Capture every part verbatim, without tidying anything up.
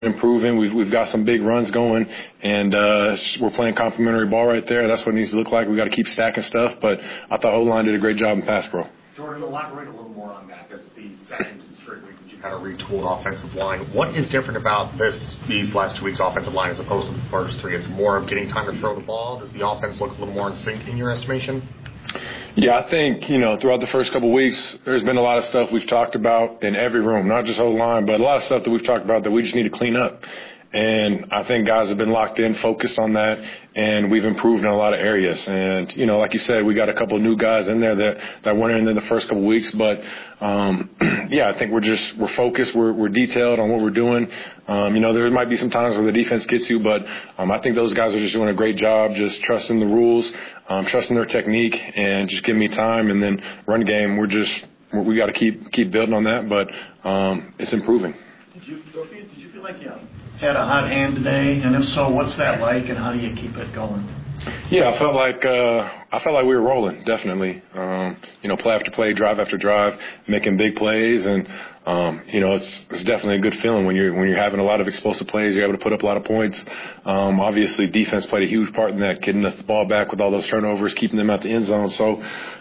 improving. We've we've got some big runs going, and uh, we're playing complimentary ball right there. That's what it needs to look like. We got to keep stacking stuff, but I thought O-line did a great job in pass pro. Jordan, elaborate a little more on that, because these second and straight weeks you had a retooled offensive line. What is different about this these last two weeks' offensive line as opposed to the first three? Is it more of getting time to throw the ball? Does the offense look a little more in sync in your estimation? Yeah, I think, you know, throughout the first couple of weeks, there's been a lot of stuff we've talked about in every room, not just O-line, but a lot of stuff that we've talked about that we just need to clean up. And I think guys have been locked in, focused on that, and we've improved in a lot of areas. And, you know, like you said, we got a couple of new guys in there that, that went in there the first couple of weeks. But, um, yeah, I think we're just we're focused. We're, we're detailed on what we're doing. Um, you know, there might be some times where the defense gets you, but um, I think those guys are just doing a great job, just trusting the rules, um, trusting their technique, and just giving me time. And then run game, we're just we're, we got to keep keep building on that, but um, it's improving. Did you, Sophie, did you feel like you had a hot hand today? And if so, what's that like, and how do you keep it going? Yeah, I felt like uh, I felt like we were rolling, definitely. Um, you know, play after play, drive after drive, making big plays, and um, you know, it's it's definitely a good feeling when you're when you're having a lot of explosive plays. You're able to put up a lot of points. Um, obviously, defense played a huge part in that, getting us the ball back with all those turnovers, keeping them at the end zone. So,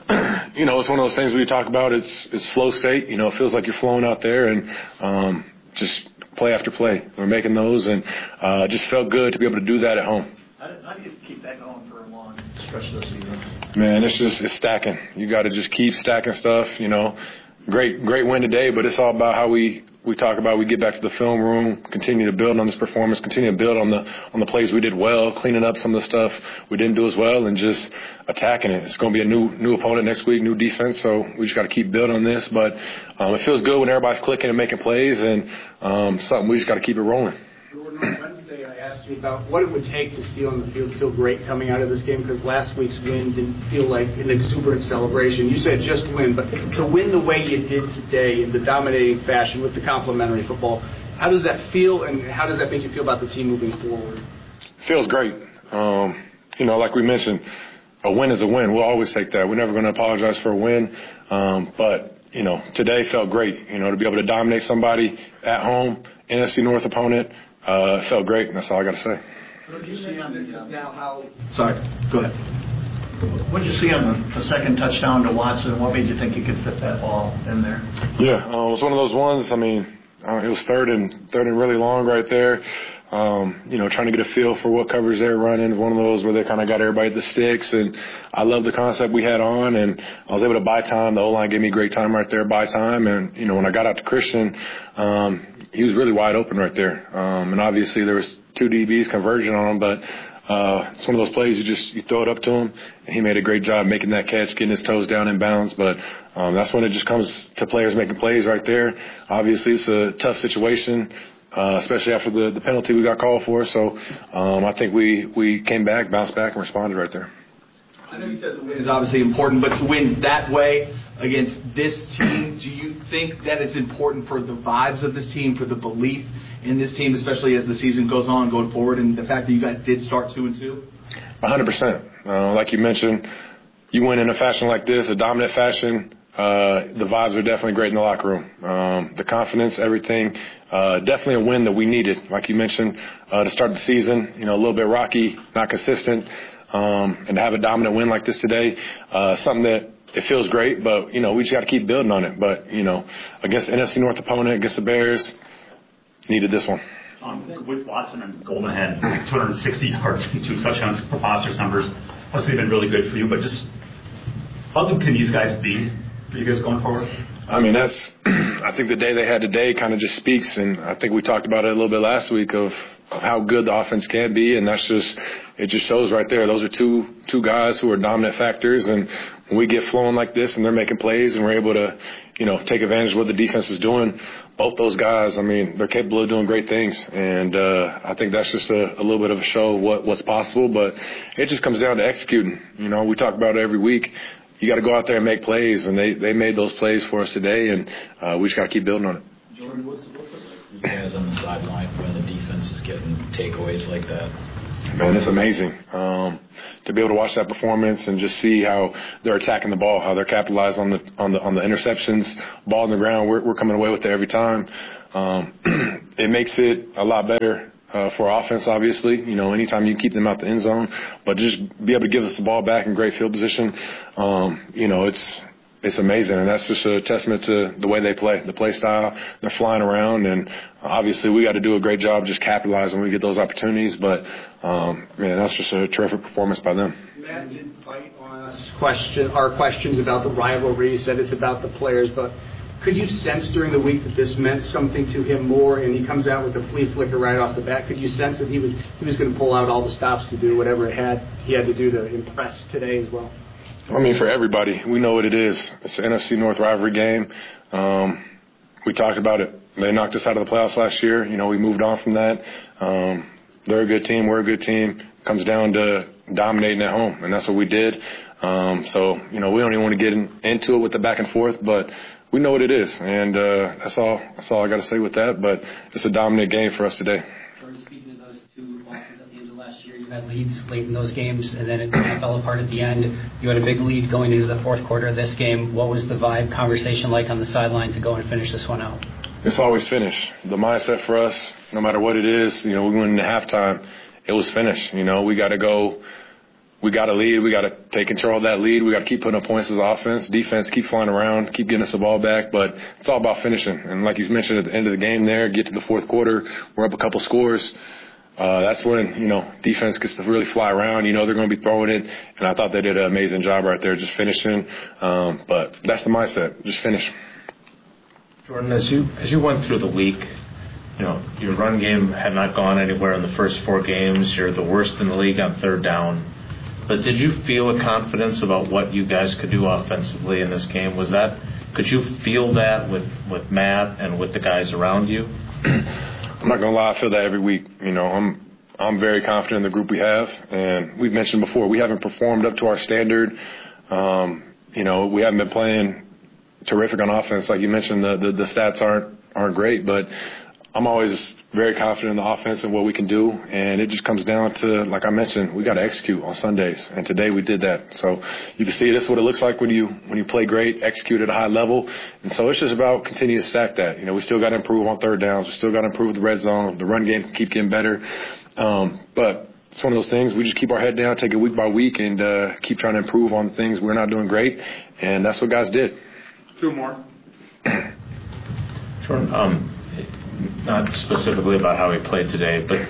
you know, it's one of those things we talk about. It's it's flow state. You know, it feels like you're flowing out there, and um, just play after play. We're making those, and uh, just felt good to be able to do that at home. How do, how do you keep that going for a long stretch of the season? Man, it's just it's stacking. You got to just keep stacking stuff. You know, great great win today, but it's all about how we, we talk about. We get back to the film room, continue to build on this performance, continue to build on the on the plays we did well, cleaning up some of the stuff we didn't do as well, and just attacking it. It's going to be a new new opponent next week, new defense, so we just got to keep building on this. But um, it feels good when everybody's clicking and making plays, and um, something we just got to keep it rolling. Jordan, on Wednesday, I asked you about what it would take to see on the field feel great coming out of this game, because last week's win didn't feel like an exuberant celebration. You said just win, but to win the way you did today in the dominating fashion with the complimentary football, how does that feel, and how does that make you feel about the team moving forward? Feels great. Um, you know, like we mentioned, a win is a win. We'll always take that. We're never going to apologize for a win, um, but you know, today felt great. You know, to be able to dominate somebody at home, N F C North opponent. Uh, it felt great, and that's all I got to say. What did you see on the, now how? Sorry, go ahead. What did you see on the, the second touchdown to Watson? What made you think you could fit that ball in there? Yeah, uh, it was one of those ones. I mean, uh, it was third and third and really long right there. Um, you know, trying to get a feel for what coverage they're running. One of those where they kind of got everybody at the sticks, and I love the concept we had on, and I was able to buy time. The O-line gave me great time right there, buy time, and you know, when I got out to Christian, um, he was really wide open right there. Um, and obviously there was two D Bs converging on him, but uh, it's one of those plays you just you throw it up to him, and he made a great job making that catch, getting his toes down in bounds. But um, that's when it just comes to players making plays right there. Obviously, it's a tough situation. Uh, especially after the, the penalty we got called for. So um, I think we, we came back, bounced back, and responded right there. I know you said the win is obviously important, but to win that way against this team, do you think that it's important for the vibes of this team, for the belief in this team, especially as the season goes on, going forward, and the fact that you guys did start two and two? one hundred percent. Uh, like you mentioned, you win in a fashion like this, a dominant fashion. Uh, the vibes are definitely great in the locker room. Um, the confidence, everything, uh, definitely a win that we needed. Like you mentioned, uh, to start the season, you know, a little bit rocky, not consistent, um, and to have a dominant win like this today, uh, something that it feels great, but, you know, we just got to keep building on it. But, you know, against the N F C North opponent, against the Bears, needed this one. Um, with Watson and Golden Head, two hundred sixty yards, two touchdowns, preposterous numbers, must have been really good for you, but just how good can these guys be for you guys going forward? I mean, that's, I think the day they had today kind of just speaks, and I think we talked about it a little bit last week of, of how good the offense can be, and that's just, it just shows right there. Those are two two guys who are dominant factors, and when we get flowing like this and they're making plays and we're able to, you know, take advantage of what the defense is doing, both those guys, I mean, they're capable of doing great things, and uh, I think that's just a, a little bit of a show of what, what's possible, but it just comes down to executing. You know, we talk about it every week. You got to go out there and make plays, and they, they made those plays for us today, and uh, we just got to keep building on it. Jordan, what's, what's it like for you guys on the sideline when the defense is getting takeaways like that? Man, it's amazing um, to be able to watch that performance and just see how they're attacking the ball, how they're capitalizing on the on the on the interceptions, ball on the ground. We're we're coming away with it every time. Um, it makes it a lot better uh, for offense, obviously. You know, anytime you keep them out the end zone, but just be able to give us the ball back in great field position. Um, you know, it's. It's amazing, and that's just a testament to the way they play, the play style. They're flying around, and obviously we got to do a great job just capitalizing when we get those opportunities. But, um, man, that's just a terrific performance by them. Matt did fight on us question, our questions about the rivalry. He said it's about the players, but could you sense during the week that this meant something to him more, and he comes out with the flea flicker right off the bat? Could you sense that he was he was going to pull out all the stops to do whatever it had he had to do to impress today as well? I mean, for everybody, we know what it is. It's an N F C North rivalry game. Um, we talked about it. They knocked us out of the playoffs last year. You know, we moved on from that. Um, they're a good team. We're a good team. It comes down to dominating at home, and that's what we did. Um, so, you know, we don't even want to get in, into it with the back and forth, but we know what it is, and uh, that's all. That's all I got to say with that. But it's a dominant game for us today. Jordan, speaking of those two losses at the end of last year, you had leads late in those games, and then it kind of fell apart at the end. You had a big lead going into the fourth quarter of this game. What was the vibe, conversation like on the sideline to go and finish this one out? It's always finish. The mindset for us, no matter what it is, you know, we went into halftime, it was finish. You know, we got to go. We got to lead. We got to take control of that lead. We got to keep putting up points as offense. Defense, keep flying around, keep getting us the ball back. But it's all about finishing. And like you mentioned at the end of the game there, get to the fourth quarter, we're up a couple scores. Uh, that's when, you know, defense gets to really fly around. You know they're going to be throwing it. And I thought they did an amazing job right there just finishing. Um, but that's the mindset, just finish. Jordan, as you as you went through the week, you know, your run game had not gone anywhere in the first four games. You're the worst in the league on third down. But did you feel a confidence about what you guys could do offensively in this game? Was that, could you feel that with, with Matt and with the guys around you? I'm not going to lie, I feel that every week. You know, I'm I'm very confident in the group we have. And we've mentioned before, we haven't performed up to our standard. Um, you know, we haven't been playing terrific on offense. Like you mentioned, the, the, the stats aren't aren't great. But I'm always very confident in the offense and what we can do. And it just comes down to, like I mentioned, we got to execute on Sundays. And today we did that. So you can see this is what it looks like when you when you play great, execute at a high level. And so it's just about continuing to stack that. You know, we still got to improve on third downs. We still got to improve the red zone. The run game can keep getting better. Um, but it's one of those things. We just keep our head down, take it week by week, and uh, keep trying to improve on things we're not doing great. And that's what guys did. Two more. Jordan, um, not specifically about how he played today, but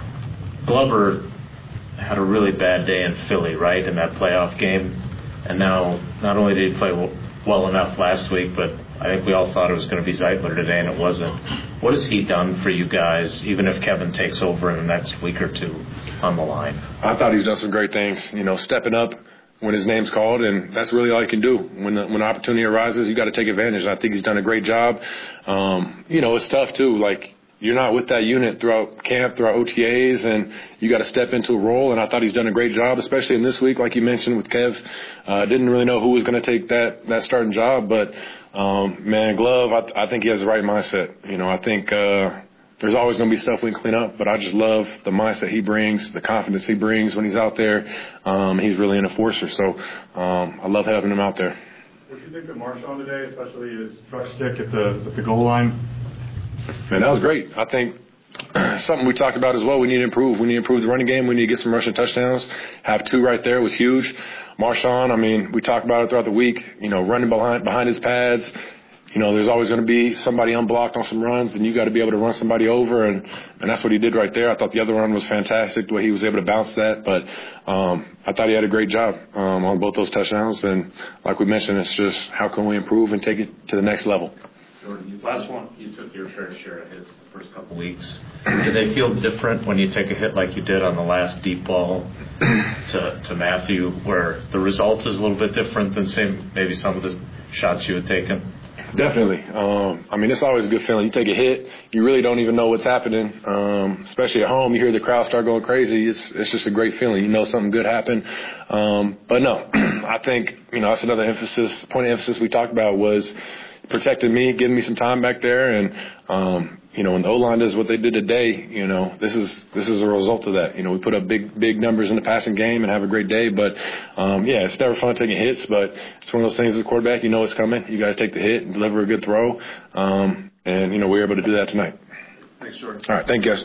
Glover had a really bad day in Philly, right, in that playoff game. And now not only did he play well enough last week, but I think we all thought it was going to be Zeitler today, and it wasn't. What has he done for you guys, even if Kevin takes over in the next week or two on the line? I thought he's done some great things, you know, stepping up when his name's called, and that's really all you can do. When the, when an opportunity arises, you got to take advantage. I think he's done a great job. Um, you know, it's tough, too. Like, you're not with that unit throughout camp, throughout O T As, and you got to step into a role, and I thought he's done a great job, especially in this week, like you mentioned with Kev. Uh, didn't really know who was going to take that, that starting job, but, um, man, Glove, I, I think he has the right mindset. You know, I think uh, there's always going to be stuff we can clean up, but I just love the mindset he brings, the confidence he brings when he's out there. Um, he's really an enforcer, so um, I love having him out there. What do you think of Marshawn today, especially his truck stick at the at the goal line? Man, that was great. I think something we talked about as well, we need to improve. We need to improve the running game. We need to get some rushing touchdowns. Have two right there was huge. Marshawn, I mean, we talked about it throughout the week, you know, running behind behind his pads. You know, there's always going to be somebody unblocked on some runs, and you got to be able to run somebody over, and, and that's what he did right there. I thought the other run was fantastic, the way he was able to bounce that. But um, I thought he had a great job um, on both those touchdowns. And like we mentioned, it's just how can we improve and take it to the next level. Jordan, you, last one, you took your fair share of hits the first couple weeks. Did they feel different when you take a hit like you did on the last deep ball to, to Matthew, where the result is a little bit different than same, maybe some of the shots you had taken? Definitely. Um, I mean, it's always a good feeling. You take a hit, you really don't even know what's happening, um, especially at home. You hear the crowd start going crazy. It's it's just a great feeling. You know something good happened. Um, but, no, I think, you know, that's another emphasis, point of emphasis we talked about was protecting me, giving me some time back there. And, um, you you know, when the O-line does what they did today, you know, this is this is a result of that. You know, we put up big big numbers in the passing game and have a great day. But, um, yeah, it's never fun taking hits, but it's one of those things as a quarterback, you know it's coming. You got to take the hit and deliver a good throw. Um, and, you know, we were able to do that tonight. Thanks, Jordan. All right, thank you, guys.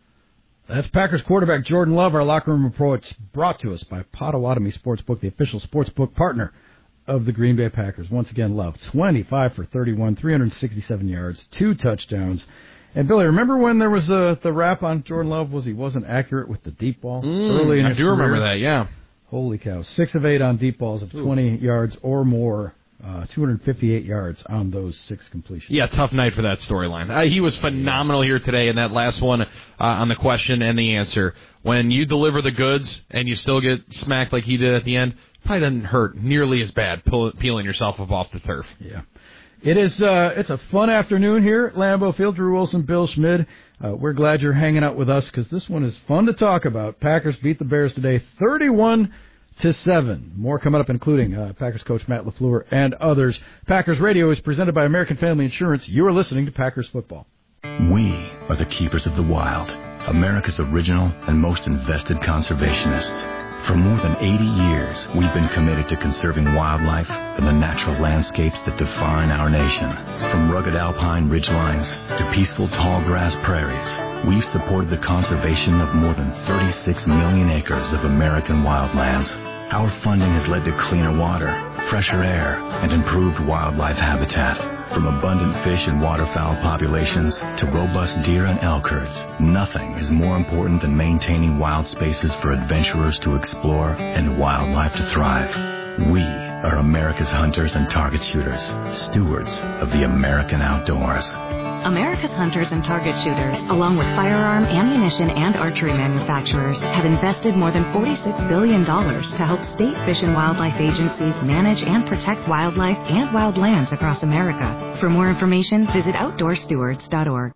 That's Packers quarterback Jordan Love. Our locker room reports brought to us by Potawatomi Sportsbook, the official sportsbook partner of the Green Bay Packers. Once again, Love, twenty-five for thirty-one, three hundred sixty-seven yards, two touchdowns. And, Billy, remember when there was uh, the rap on Jordan Love was he wasn't accurate with the deep ball mm, early in I his do career? remember that, yeah. Holy cow. Six of eight on deep balls of twenty Ooh. yards or more. Uh, two hundred fifty-eight yards on those six completions. Yeah, tough night for that storyline. Uh, he was phenomenal here today in that last one uh, on the question and the answer. When you deliver the goods and you still get smacked like he did at the end, probably doesn't hurt nearly as bad pull, peeling yourself up off the turf. Yeah. It is, uh, it's a fun afternoon here at Lambeau Field. Drew Wilson, Bill Schmid. Uh, we're glad you're hanging out with us because this one is fun to talk about. Packers beat the Bears today thirty-one to seven. More coming up, including uh, Packers coach Matt LaFleur and others. Packers Radio is presented by American Family Insurance. You are listening to Packers Football. We are the keepers of the wild, America's original and most invested conservationists. For more than eighty years, we've been committed to conserving wildlife and the natural landscapes that define our nation. From rugged alpine ridgelines to peaceful tall grass prairies, we've supported the conservation of more than thirty-six million acres of American wildlands. Our funding has led to cleaner water, fresher air, and improved wildlife habitat. From abundant fish and waterfowl populations to robust deer and elk herds, nothing is more important than maintaining wild spaces for adventurers to explore and wildlife to thrive. We are America's hunters and target shooters, stewards of the American outdoors. America's hunters and target shooters, along with firearm, ammunition, and archery manufacturers, have invested more than forty-six billion dollars to help state fish and wildlife agencies manage and protect wildlife and wildlands across America. For more information, visit outdoor stewards dot org.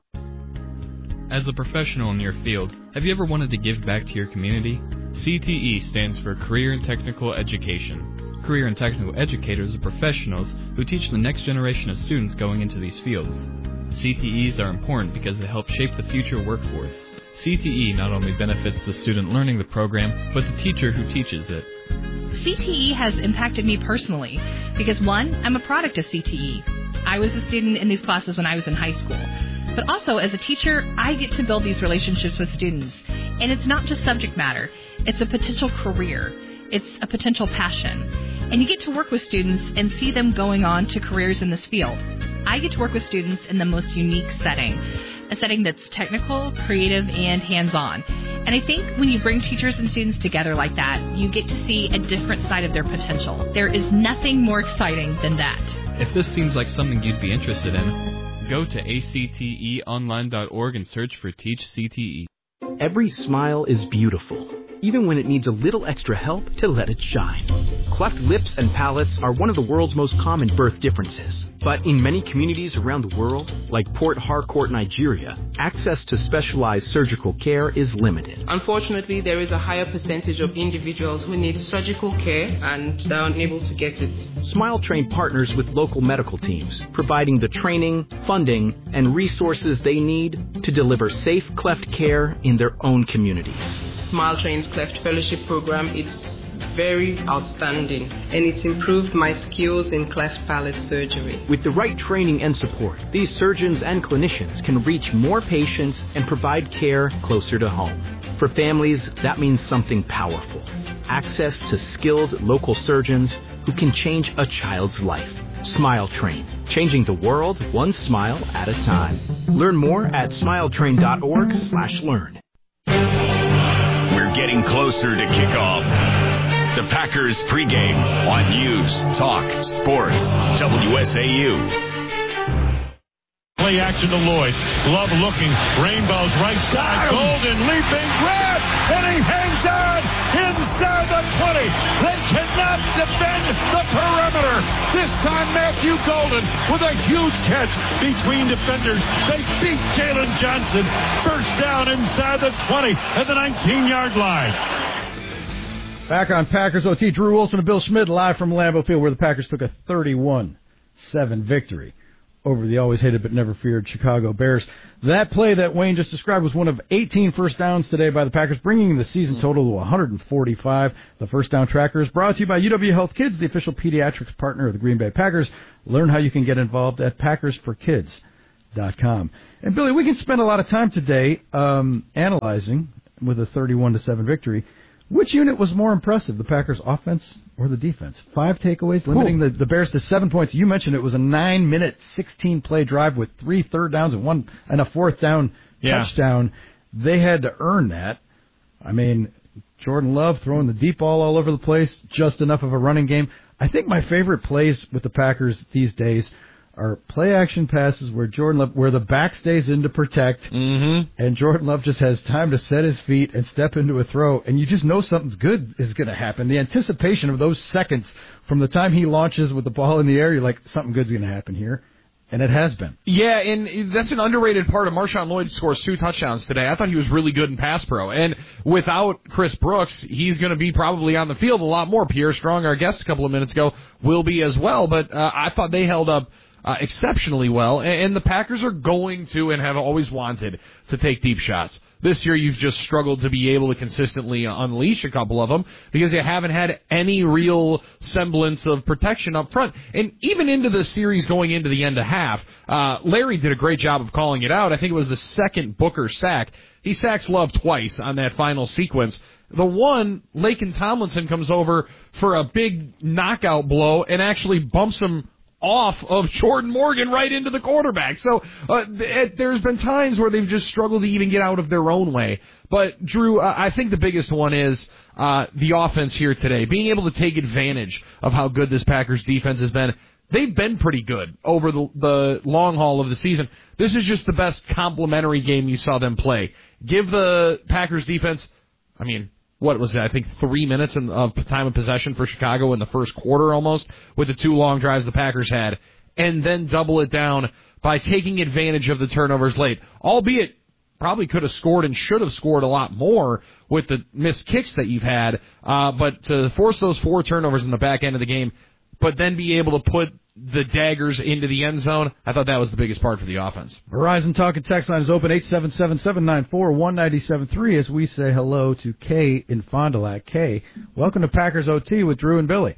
As a professional in your field, have you ever wanted to give back to your community? C T E stands for Career and Technical Education. Career and Technical Educators are professionals who teach the next generation of students going into these fields. C T Es are important because they help shape the future workforce. C T E not only benefits the student learning the program, but the teacher who teaches it. C T E has impacted me personally because, one, I'm a product of C T E. I was a student in these classes when I was in high school. But also, as a teacher, I get to build these relationships with students. And it's not just subject matter. It's a potential career. It's a potential passion. And you get to work with students and see them going on to careers in this field. I get to work with students in the most unique setting, a setting that's technical, creative, and hands-on. And I think when you bring teachers and students together like that, you get to see a different side of their potential. There is nothing more exciting than that. If this seems like something you'd be interested in, go to A C T E online dot org and search for Teach C T E. Every smile is beautiful, even when it needs a little extra help to let it shine. Cleft lips and palates are one of the world's most common birth differences. But in many communities around the world, like Port Harcourt, Nigeria, access to specialized surgical care is limited. Unfortunately, there is a higher percentage of individuals who need surgical care and they are unable to get it. Smile Train partners with local medical teams, providing the training, funding, and resources they need to deliver safe cleft care in their own communities. Smile Train's Cleft Fellowship Program is very outstanding, and it's improved my skills in cleft palate surgery. With the right training and support, these surgeons and clinicians can reach more patients and provide care closer to home. For families, that means something powerful. Access to skilled local surgeons who can change a child's life. Smile Train, changing the world one smile at a time. Learn more at smile train dot org slash learn. We're getting closer to kickoff. The Packers pregame on News Talk Sports W S A U. Play action to Lloyd. Love looking. Rainbow's right side. Golden leaping. Grab. And he hangs on inside the twenty. They cannot defend the perimeter. This time Matthew Golden with a huge catch between defenders. They beat Jalen Johnson. First down inside the twenty at the nineteen-yard line. Back on Packers O T, Drew Wilson and Bill Schmid live from Lambeau Field where the Packers took a thirty-one seven victory over the always hated but never feared Chicago Bears. That play that Wayne just described was one of eighteen first downs today by the Packers, bringing the season total to one hundred forty-five. The First Down Tracker is brought to you by U W Health Kids, the official pediatrics partner of the Green Bay Packers. Learn how you can get involved at packers for kids dot com. And, Billy, we can spend a lot of time today um, analyzing, with a thirty-one to seven victory, which unit was more impressive, the Packers' offense or the defense? Five takeaways, limiting the, the Bears to seven points. You mentioned it was a nine-minute, sixteen-play drive with three third downs and one and a fourth down yeah. touchdown. They had to earn that. I mean, Jordan Love throwing the deep ball all over the place, just enough of a running game. I think my favorite plays with the Packers these days are play-action passes where Jordan Love, where the back stays in to protect, mm-hmm. and Jordan Love just has time to set his feet and step into a throw, and you just know something's good is going to happen. The anticipation of those seconds from the time he launches with the ball in the air, you're like, something good's going to happen here. And it has been. Yeah, and that's an underrated part of Marshawn Lloyd scores two touchdowns today. I thought he was really good in pass pro. And without Chris Brooks, he's going to be probably on the field a lot more. Pierre Strong, our guest a couple of minutes ago, will be as well. But uh, I thought they held up uh, exceptionally well. And, and the Packers are going to and have always wanted to take deep shots. This year, you've just struggled to be able to consistently unleash a couple of them because you haven't had any real semblance of protection up front. And even into the series going into the end of half, uh, Larry did a great job of calling it out. I think it was the second Booker sack. He sacks Love twice on that final sequence. The one, Laken Tomlinson comes over for a big knockout blow and actually bumps him off of Jordan Morgan right into the quarterback. So uh, th- there's been times where they've just struggled to even get out of their own way. But, Drew, uh, I think the biggest one is uh, the offense here today, being able to take advantage of how good this Packers defense has been. They've been pretty good over the, the long haul of the season. This is just the best complementary game you saw them play. Give the Packers defense, I mean, what was it, I think three minutes of time of possession for Chicago in the first quarter almost, with the two long drives the Packers had, and then double it down by taking advantage of the turnovers late, albeit probably could have scored and should have scored a lot more with the missed kicks that you've had, uh, but to force those four turnovers in the back end of the game, but then be able to put the daggers into the end zone, I thought that was the biggest part for the offense. Verizon Talk and Text line is open, eight seven seven, seven nine four, one nine seven three, as we say hello to Kay in Fond du Lac. Kay, welcome to Packers O T with Drew and Billy.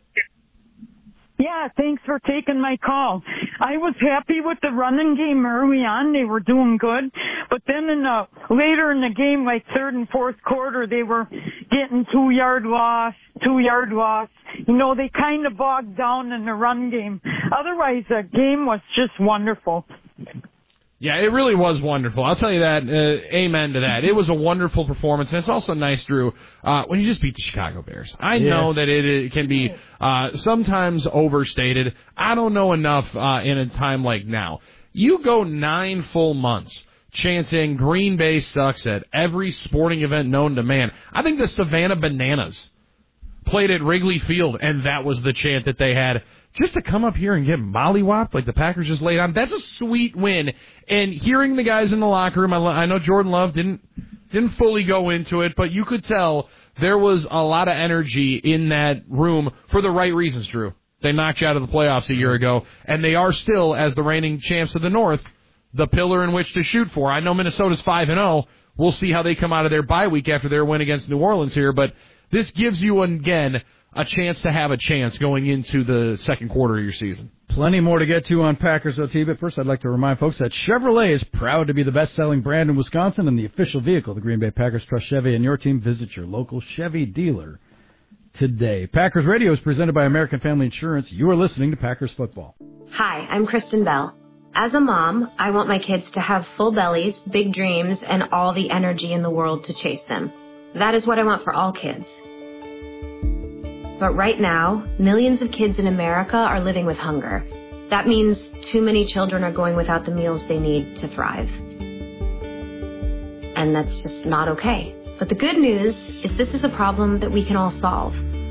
Yeah, thanks for taking my call. I was happy with the running game early on. They were doing good. But then in the, later in the game, like third and fourth quarter, they were getting two-yard loss, two-yard loss. You know, they kind of bogged down in the run game. Otherwise, the game was just wonderful. Yeah, it really was wonderful. I'll tell you that. Uh, amen to that. It was a wonderful performance, and it's also nice, Drew, uh, when you just beat the Chicago Bears. I yeah. know that it, it can be uh, sometimes overstated. I don't know enough uh, in a time like now. You go nine full months chanting Green Bay sucks at every sporting event known to man. I think the Savannah Bananas played at Wrigley Field, and that was the chant that they had. Just to come up here and get mollywopped like the Packers just laid on, that's a sweet win. And hearing the guys in the locker room, I, I know Jordan Love didn't didn't fully go into it, but you could tell there was a lot of energy in that room for the right reasons, Drew. They knocked you out of the playoffs a year ago, and they are still, as the reigning champs of the North, the pillar in which to shoot for. I know Minnesota's five and oh. We'll see how they come out of their bye week after their win against New Orleans here, but this gives you, again, a chance to have a chance going into the second quarter of your season. Plenty more to get to on Packers O T, but first I'd like to remind folks that Chevrolet is proud to be the best-selling brand in Wisconsin and the official vehicle of the Green Bay Packers. Trust Chevy and your team. Visit your local Chevy dealer today. Packers Radio is presented by American Family Insurance. You are listening to Packers Football. Hi, I'm Kristen Bell. As a mom, I want my kids to have full bellies, big dreams, and all the energy in the world to chase them. That is what I want for all kids. But right now, millions of kids in America are living with hunger. That means too many children are going without the meals they need to thrive. And that's just not okay. But the good news is this is a problem that we can all solve.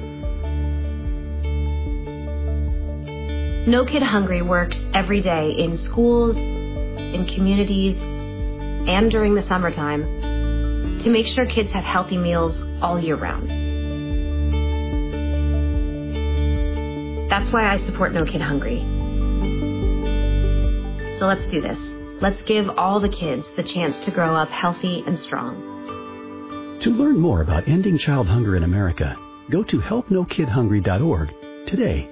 No Kid Hungry works every day in schools, in communities, and during the summertime to make sure kids have healthy meals all year round. That's why I support No Kid Hungry. So let's do this. Let's give all the kids the chance to grow up healthy and strong. To learn more about ending child hunger in America, go to help no kid hungry dot org today.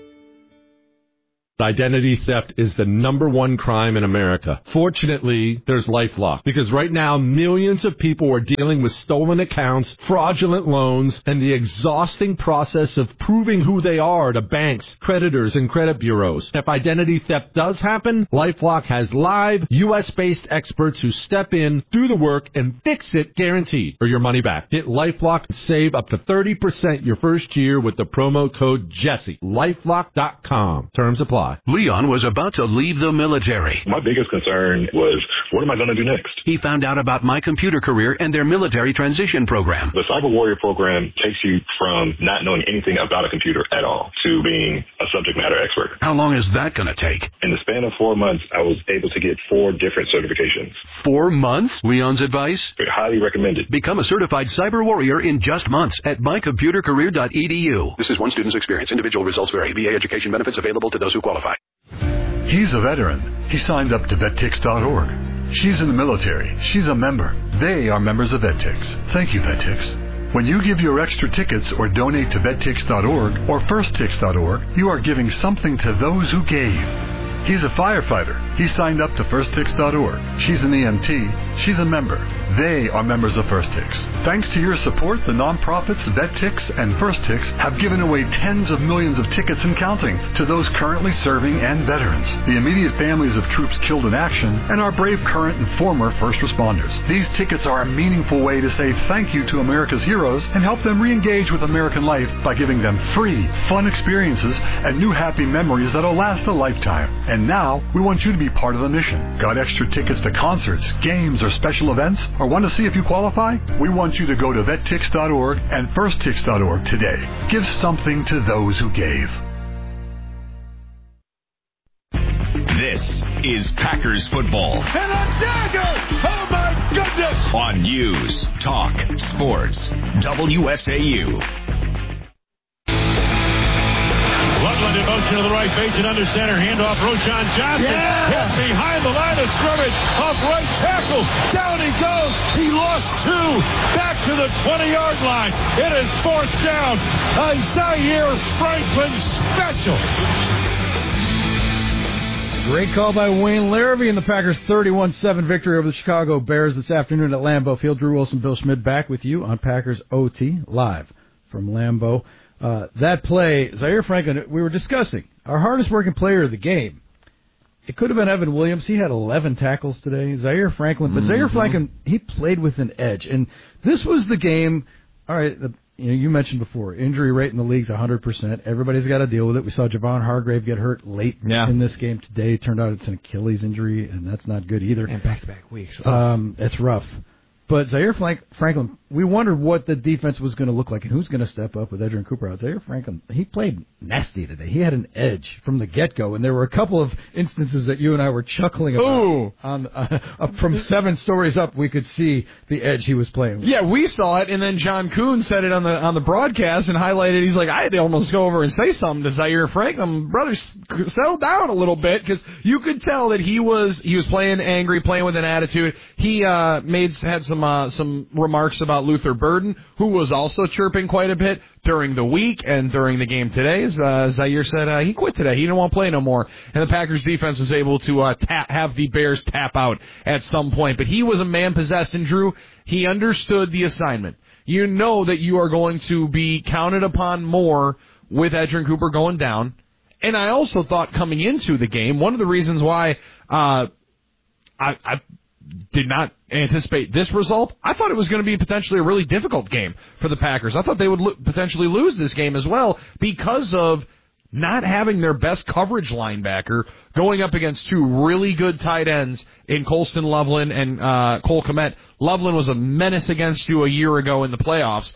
Identity theft is the number one crime in America. Fortunately, there's LifeLock, because right now millions of people are dealing with stolen accounts, fraudulent loans, and the exhausting process of proving who they are to banks, creditors, and credit bureaus. If identity theft does happen, LifeLock has live, U S-based experts who step in, do the work, and fix it guaranteed, or your money back. Get LifeLock and save up to thirty percent your first year with the promo code Jesse. LifeLock dot com. Terms apply. Leon was about to leave the military. My biggest concern was, what am I going to do next? He found out about My Computer Career and their military transition program. The Cyber Warrior program takes you from not knowing anything about a computer at all to being a subject matter expert. How long is that going to take? In the span of four months, I was able to get four different certifications. Four months? Leon's advice? Highly recommended. Become a certified cyber warrior in just months at my computer career dot e d u. This is one student's experience. Individual results vary. V A education benefits available to those who qualify. He's a veteran. He signed up to vet tix dot org. She's in the military. She's a member. They are members of VetTix. Thank you, VetTix. When you give your extra tickets or donate to vet tix dot org or first tix dot org, you are giving something to those who gave. He's a firefighter. He signed up to first tix dot org. She's an E M T. She's a member. They are members of FirstTix. Thanks to your support, the nonprofits VetTix and FirstTix have given away tens of millions of tickets and counting to those currently serving and veterans, the immediate families of troops killed in action, and our brave current and former first responders. These tickets are a meaningful way to say thank you to America's heroes and help them re-engage with American life by giving them free, fun experiences and new happy memories that'll last a lifetime. And now, we want you to be part of the mission. Got extra tickets to concerts, games, or special events? Or want to see if you qualify? We want you to go to vet tix dot org and first tix dot org today. Give something to those who gave. This is Packers football. And a dagger! Oh my goodness! On News, Talk, Sports, W S A U. Loveland in motion to the right, Bajan under center, handoff, Roschon Johnson, yeah. hit behind the line of scrimmage, off right tackle, down he goes, he lost two, back to the twenty-yard line, it is fourth down, a Zaire Franklin special. Great call by Wayne Larrabee in the Packers' thirty-one seven victory over the Chicago Bears this afternoon at Lambeau Field. Drew Wilson, Bill Schmid back with you on Packers O T, live from Lambeau. Uh, that play, Zaire Franklin, we were discussing, our hardest working player of the game. It could have been Evan Williams. He had eleven tackles today. Zaire Franklin, but mm-hmm. Zaire Franklin, he played with an edge. And this was the game, all right, the, you know, you mentioned before, injury rate in the league's one hundred percent. Everybody's got to deal with it. We saw Javon Hargrave get hurt late yeah. in this game today. Turned out it's an Achilles injury, and that's not good either. And back-to-back weeks. Oh. Um, it's rough. But Zaire Franklin, we wondered what the defense was going to look like and who's going to step up with Edgerrin Cooper out. Zaire Franklin, he played nasty today. He had an edge from the get-go, and there were a couple of instances that you and I were chuckling about. Ooh. On, uh, up from seven stories up, we could see the edge he was playing with. Yeah, we saw it, and then John Kuhn said it on the on the broadcast and highlighted. He's like, I had to almost go over and say something to Zaire Franklin. Brother, settle down a little bit, because you could tell that he was he was playing angry, playing with an attitude. He uh, made had some uh, some remarks about Luther Burden, who was also chirping quite a bit during the week and during the game today. Uh, Zaire said uh, he quit today. He didn't want to play no more. And the Packers defense was able to uh, tap, have the Bears tap out at some point. But he was a man possessed, and Drew, he understood the assignment. You know that you are going to be counted upon more with Edgerrin Cooper going down. And I also thought coming into the game, one of the reasons why uh, I, I did not anticipate this result, I thought it was going to be potentially a really difficult game for the Packers. I thought they would lo- potentially lose this game as well because of not having their best coverage linebacker going up against two really good tight ends in Colston Loveland and uh, Cole Kmet. Loveland was a menace against you a year ago in the playoffs,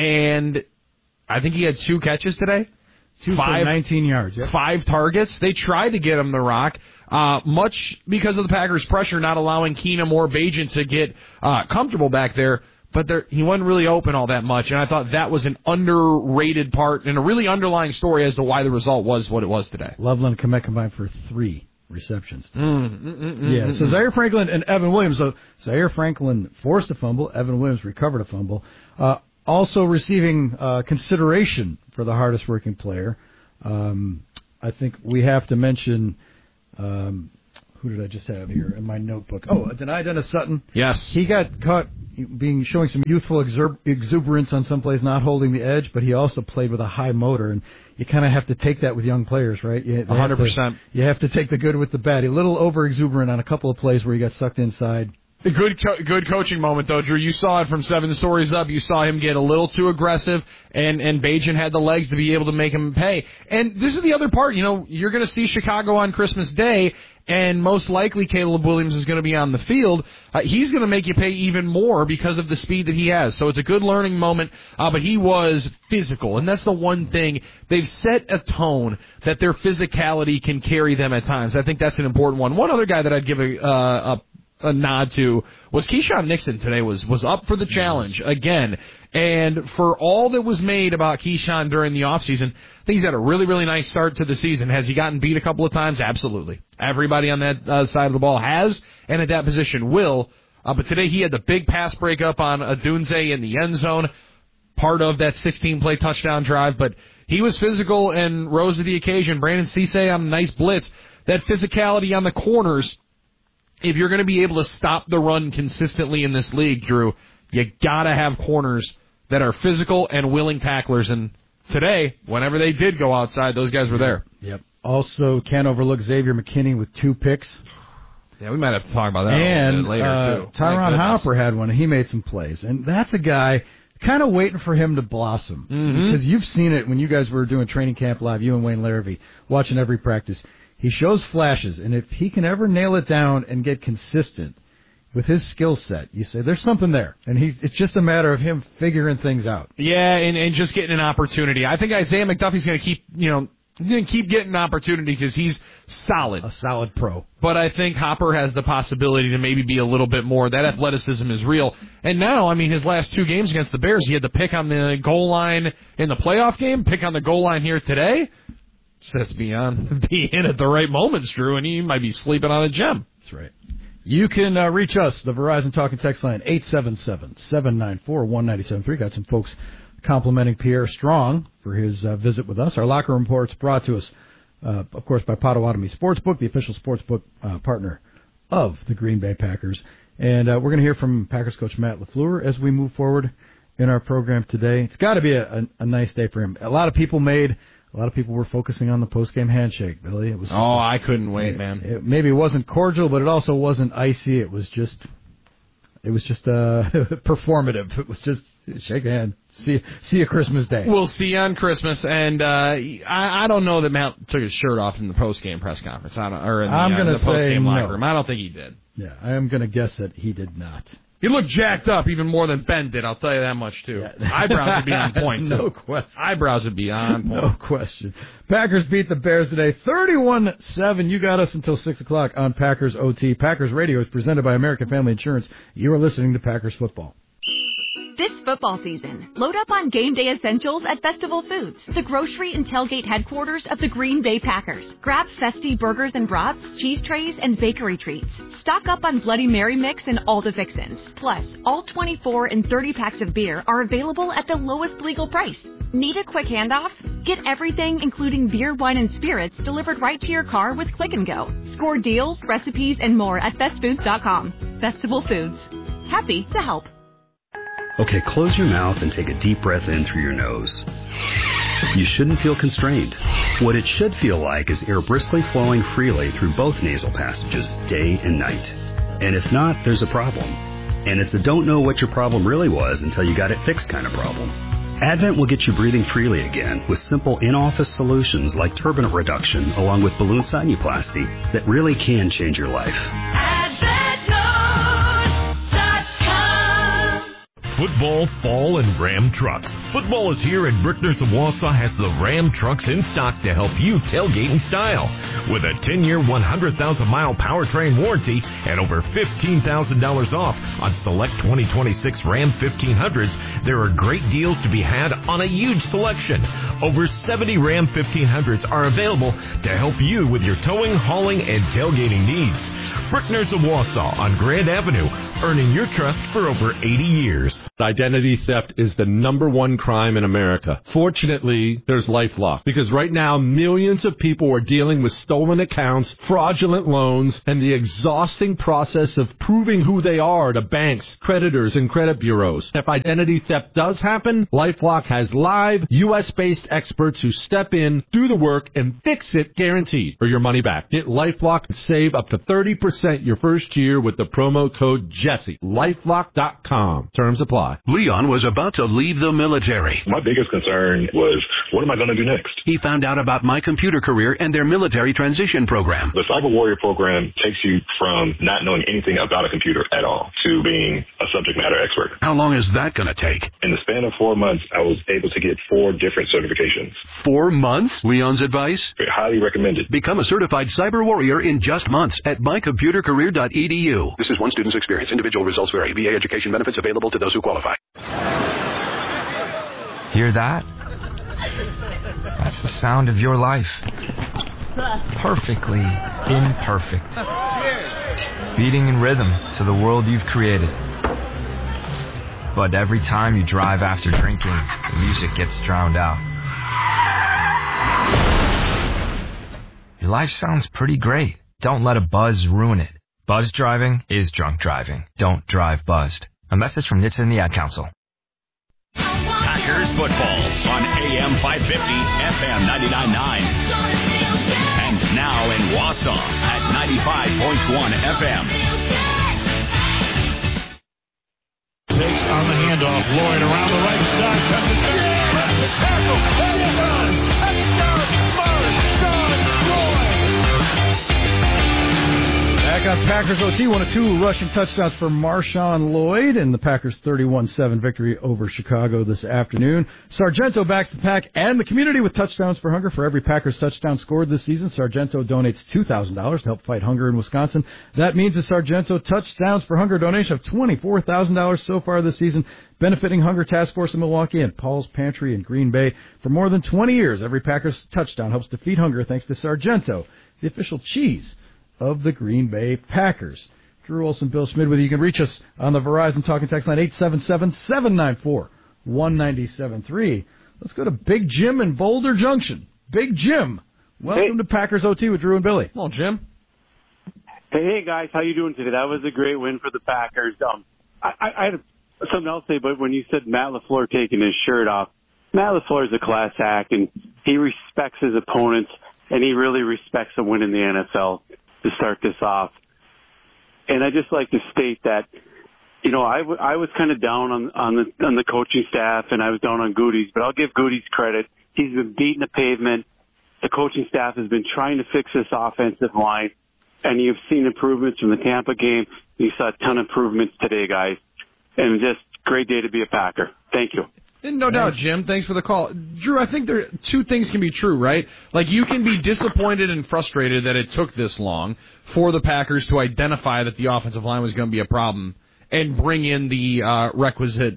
and I think he had two catches today. Two five, for nineteen yards. Yep. Five targets. They tried to get him the rock, uh, much because of the Packers' pressure, not allowing Keenum or Bajan to get uh, comfortable back there. But there, he wasn't really open all that much, and I thought that was an underrated part and a really underlying story as to why the result was what it was today. Loveland and Kmet combined for three receptions. Mm, mm, mm, mm, yeah, mm, so mm. Zaire Franklin and Evan Williams. So Zaire Franklin forced a fumble. Evan Williams recovered a fumble. Uh, also receiving uh, consideration for the hardest working player. Um, I think we have to mention, um, who did I just have here in my notebook? Oh, Denai Dennis Sutton. Yes. He got caught being showing some youthful exer- exuberance on some plays, not holding the edge, but he also played with a high motor, and you kind of have to take that with young players, right? You, one hundred percent. You have to take the good with the bad. A little over-exuberant on a couple of plays where he got sucked inside. A good co- good coaching moment, though, Drew. You saw it from seven stories up. You saw him get a little too aggressive, and, and Bajan had the legs to be able to make him pay. And this is the other part. You know, you're going to see Chicago on Christmas Day, and most likely Caleb Williams is going to be on the field. Uh, he's going to make you pay even more because of the speed that he has. So it's a good learning moment, uh, but he was physical, and that's the one thing. They've set a tone that their physicality can carry them at times. I think that's an important one. One other guy that I'd give a, uh, a a nod to was Keyshawn Nixon today was, was up for the challenge again. And for all that was made about Keyshawn during the offseason, I think he's had a really, really nice start to the season. Has he gotten beat a couple of times? Absolutely. Everybody on that uh, side of the ball has, and at that position will. Uh, but today he had the big pass breakup on Adunze in the end zone, part of that sixteen-play touchdown drive. But he was physical and rose to the occasion. Brandon Cisse on a nice blitz. That physicality on the corners, if you're going to be able to stop the run consistently in this league, Drew, you got to have corners that are physical and willing tacklers. And today, whenever they did go outside, those guys were there. Yep. Also, can't overlook Xavier McKinney with two picks. Yeah, we might have to talk about that and, a little bit later, uh, too. Tyron Hopper had one, and he made some plays. And that's a guy kind of waiting for him to blossom. Mm-hmm. Because you've seen it when you guys were doing training camp live, you and Wayne Larrivee, watching every practice. He shows flashes, and if he can ever nail it down and get consistent with his skill set, you say there's something there. And he, it's just a matter of him figuring things out. Yeah, and, and just getting an opportunity. I think Isaiah McDuffie's going to keep, you know, he's going to keep getting an opportunity because he's solid. A solid pro. But I think Hopper has the possibility to maybe be a little bit more. That athleticism is real. And now, I mean, his last two games against the Bears, he had the pick on the goal line in the playoff game, pick on the goal line here today. Just be on, be in at the right moments, Drew, and he might be sleeping on a gem. That's right. You can uh, reach us, the Verizon Talk and Text line, eight seven seven, seven nine four, one nine seven three. Got some folks complimenting Pierre Strong for his uh, visit with us. Our locker room report's brought to us, uh, of course, by Potawatomi Sportsbook, the official sportsbook uh, partner of the Green Bay Packers. And uh, we're going to hear from Packers coach Matt LaFleur as we move forward in our program today. It's got to be a, a, a nice day for him. A lot of people made... A lot of people were focusing on the post-game handshake, Billy. It was oh, a, I couldn't wait, man. It, maybe it wasn't cordial, but it also wasn't icy. It was just, it was just uh, performative. It was just shake a hand, see, see you Christmas Day. We'll see you on Christmas, and uh, I, I don't know that Matt took his shirt off in the post-game press conference, I don't, or in the, I'm uh, gonna the post-game say locker no. room. I don't think he did. Yeah, I am going to guess that he did not. He looked jacked up even more than Ben did, I'll tell you that much, too. Yeah. Eyebrows would be on point, too. No question. Eyebrows would be on point. No question. Packers beat the Bears today, thirty-one seven. You got us until six o'clock on Packers O T. Packers Radio is presented by American Family Insurance. You are listening to Packers Football. This football season, load up on game day essentials at Festival Foods, the grocery and tailgate headquarters of the Green Bay Packers. Grab festy burgers and brats, cheese trays, and bakery treats. Stock up on Bloody Mary mix and all the fixins. Plus, all twenty-four and thirty packs of beer are available at the lowest legal price. Need a quick handoff? Get everything, including beer, wine, and spirits, delivered right to your car with Click and Go. Score deals, recipes, and more at fest foods dot com. Festival Foods. Happy to help. Okay, close your mouth and take a deep breath in through your nose. You shouldn't feel constrained. What it should feel like is air briskly flowing freely through both nasal passages, day and night. And if not, there's a problem. And it's a don't know what your problem really was until you got it fixed kind of problem. Advent will get you breathing freely again with simple in-office solutions like turbinate reduction along with balloon sinuplasty that really can change your life. football, fall, and Ram trucks. Football is here, and Brickner's of Wausau has the Ram trucks in stock to help you tailgate in style. With a ten-year, one hundred thousand mile powertrain warranty and over fifteen thousand dollars off on select twenty twenty-six Ram fifteen hundreds, there are great deals to be had on a huge selection. Over seventy Ram fifteen hundreds are available to help you with your towing, hauling, and tailgating needs. Brickner's of Wausau on Grand Avenue, earning your trust for over eighty years. Identity theft is the number one crime in America. Fortunately, there's LifeLock, because right now millions of people are dealing with stolen accounts, fraudulent loans, and the exhausting process of proving who they are to banks, creditors, and credit bureaus. If identity theft does happen, LifeLock has live, U S-based experts who step in, do the work, and fix it guaranteed or your money back. Get LifeLock and save up to thirty percent your first year with the promo code Jesse. LifeLock dot com. Terms apply. Leon was about to leave the military. My biggest concern was, what am I going to do next? He found out about My Computer Career and their military transition program. The Cyber Warrior program takes you from not knowing anything about a computer at all to being a subject matter expert. How long is that going to take? In the span of four months, I was able to get four different certifications. Four months? Leon's advice? Highly recommended. Become a certified cyber warrior in just months at my computer career dot e d u. This is one student's experience. Individual results vary. V A education benefits available to those who qualify. Hear that? That's the sound of your life. Perfectly imperfect. Beating in rhythm to the world you've created. But every time you drive after drinking, the music gets drowned out. Your life sounds pretty great. Don't let a buzz ruin it. Buzz driving is drunk driving. Don't drive buzzed. A message from N H T S A and the Ad Council. Packers football on A M five fifty, F M ninety-nine point nine. And now in Wausau at ninety-five point one F M. Takes on the handoff. Lloyd around the right side. Comes to the tackle. And it runs. Touchdown. Marshawn Lloyd. Back on Packers O T, one of two rushing touchdowns for Marshawn Lloyd in the Packers thirty-one seven victory over Chicago this afternoon. Sargento backs the Pack and the community with Touchdowns for Hunger. For every Packers touchdown scored this season, Sargento donates two thousand dollars to help fight hunger in Wisconsin. That means a Sargento Touchdowns for Hunger donation of twenty-four thousand dollars so far this season, benefiting Hunger Task Force in Milwaukee and Paul's Pantry in Green Bay. For more than twenty years, every Packers touchdown helps defeat hunger thanks to Sargento, the official cheese of the Green Bay Packers. Drew Olson, Bill Schmid with you. You can reach us on the Verizon Talking Text line eight seven seven, seven nine four, one nine seven three. Let's go to Big Jim in Boulder Junction. Big Jim, welcome hey. to Packers O T with Drew and Billy. Come on, Jim. Hey, hey, guys, how you doing today? That was a great win for the Packers. Um, I, I, I had something else to say, but when you said Matt LaFleur taking his shirt off, Matt LaFleur is a class act, and he respects his opponents, and he really respects a win in the N F L to start this off. And I just like to state that, you know, I, w- I was kind of down on, on the on the coaching staff, and I was down on Goody's, but I'll give Goody's credit. He's been beating the pavement. The coaching staff has been trying to fix this offensive line, and you've seen improvements from the Tampa game. You saw a ton of improvements today, guys. And just great day to be a Packer. Thank you. No doubt, Jim. Thanks for the call. Drew, I think there two things can be true, right? Like, you can be disappointed and frustrated that it took this long for the Packers to identify that the offensive line was going to be a problem and bring in the uh, requisite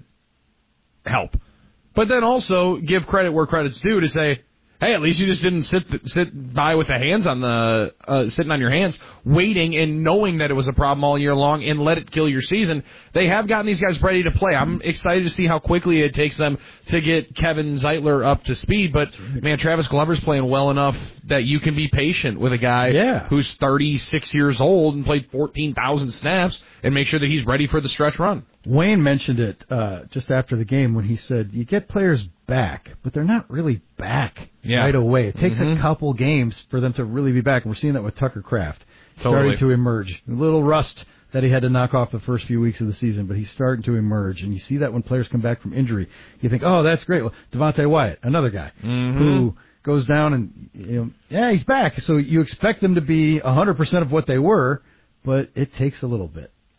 help. But then also give credit where credit's due to say, hey, at least you just didn't sit sit by with the hands on the uh, sitting on your hands, waiting and knowing that it was a problem all year long, and let it kill your season. They have gotten these guys ready to play. I'm excited to see how quickly it takes them to get Kevin Zeitler up to speed. But man, Travis Glover's playing well enough that you can be patient with a guy yeah. who's thirty-six years old and played fourteen thousand snaps, and make sure that he's ready for the stretch run. Wayne mentioned it uh, just after the game when he said, you get players back, but they're not really back yeah. right away. It takes mm-hmm. a couple games for them to really be back, and we're seeing that with Tucker Kraft. Totally. Starting to emerge. A little rust that he had to knock off the first few weeks of the season, but he's starting to emerge, and you see that when players come back from injury. You think, oh, that's great. Well, Devontae Wyatt, another guy mm-hmm. who goes down and, you know, yeah, he's back. So you expect them to be one hundred percent of what they were, but it takes a little bit.